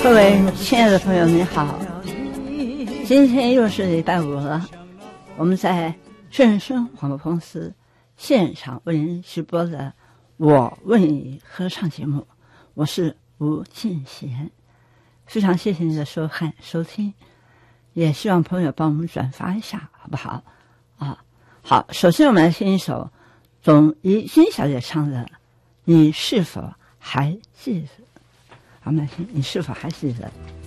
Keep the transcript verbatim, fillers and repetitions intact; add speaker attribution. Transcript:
Speaker 1: 各位亲爱的朋友，你好！今天又是礼拜五了，我们在顺声广播公司现场为您直播的《我为你合唱》节目，我是吴敬贤。非常谢谢你的收看收听，也希望朋友帮我们转发一下，好不好？啊，好，首先我们来听一首董怡君小姐唱的《你是否还记得》。我们来听，你是否还记得？